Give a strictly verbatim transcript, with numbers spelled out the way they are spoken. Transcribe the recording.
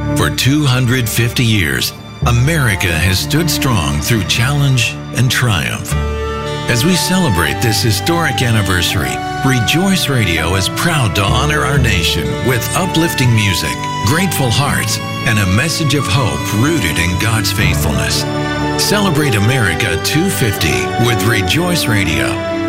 For two hundred fifty years, America has stood strong through challenge and triumph. As we celebrate this historic anniversary, Rejoice Radio is proud to honor our nation with uplifting music, grateful hearts, and a message of hope rooted in God's faithfulness. Celebrate America two fifty with Rejoice Radio.